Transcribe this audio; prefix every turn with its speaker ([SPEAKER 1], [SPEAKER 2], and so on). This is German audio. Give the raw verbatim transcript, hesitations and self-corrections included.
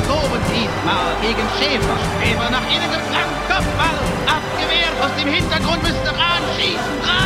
[SPEAKER 1] verloren diesmal gegen Schäfer. Schäfer nach innen geflankt, Kopfball, abgewehrt, aus dem Hintergrund müsste Rahn schießen. Rahn